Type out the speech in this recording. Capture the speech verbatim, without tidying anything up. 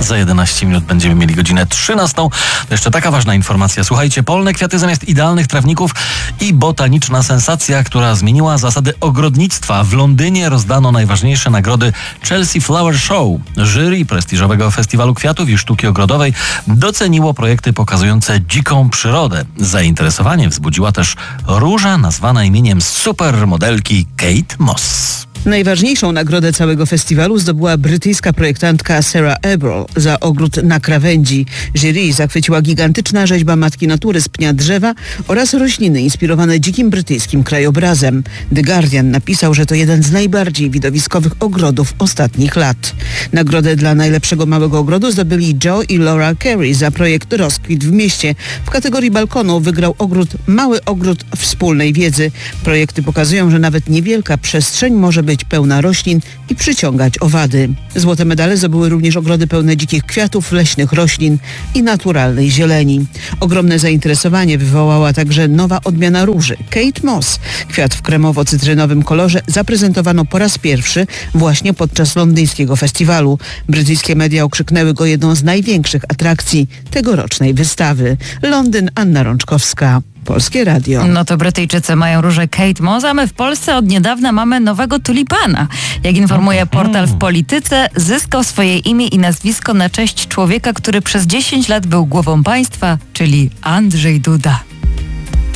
Za jedenaście minut będziemy mieli godzinę trzynastą. To jeszcze taka ważna informacja. Słuchajcie, polne kwiaty zamiast idealnych trawników i botaniczna sensacja, która zmieniła zasady ogrodnictwa. W Londynie rozdano najważniejsze nagrody Chelsea Flower Show. Jury prestiżowego festiwalu kwiatów i sztuki ogrodowej doceniło projekty pokazujące dziką przyrodę. Zainteresowanie wzbudziła też róża nazwana imieniem supermodelki Kate Moss. Najważniejszą nagrodę całego festiwalu zdobyła brytyjska projektantka Sarah Abrol za ogród na krawędzi. Jury zachwyciła gigantyczna rzeźba matki natury z pnia drzewa oraz rośliny inspirowane dzikim brytyjskim krajobrazem. The Guardian napisał, że to jeden z najbardziej widowiskowych ogrodów ostatnich lat. Nagrodę dla najlepszego małego ogrodu zdobyli Joe i Laura Carey za projekt Rozkwit w mieście. W kategorii balkonu wygrał ogród Mały Ogród Wspólnej Wiedzy. Projekty pokazują, że nawet niewielka przestrzeń może być pełna roślin i przyciągać owady. Złote medale zdobyły również ogrody pełne dzikich kwiatów, leśnych roślin i naturalnej zieleni. Ogromne zainteresowanie wywołała także nowa odmiana róży, Kate Moss. Kwiat w kremowo-cytrynowym kolorze zaprezentowano po raz pierwszy właśnie podczas londyńskiego festiwalu. Brytyjskie media okrzyknęły go jedną z największych atrakcji tegorocznej wystawy. Londyn, Anna Rączkowska. Polskie Radio. No to Brytyjczycy mają różę Kate Moss, a my w Polsce od niedawna mamy nowego tulipana. Jak informuje portal W Polityce, zyskał swoje imię i nazwisko na cześć człowieka, który przez dziesięć lat był głową państwa, czyli Andrzej Duda.